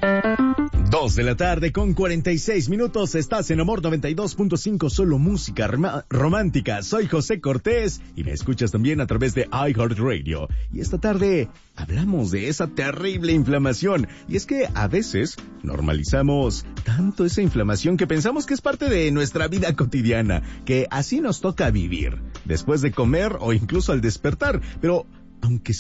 2 de la tarde con 46 minutos. Estás en Amor 92.5, solo música romántica. Soy José Cortés y me escuchas también a través de iHeartRadio. Y esta tarde hablamos de esa terrible inflamación. Y es que a veces normalizamos tanto esa inflamación que pensamos que es parte de nuestra vida cotidiana, que así nos toca vivir, después de comer o incluso al despertar. Pero aunque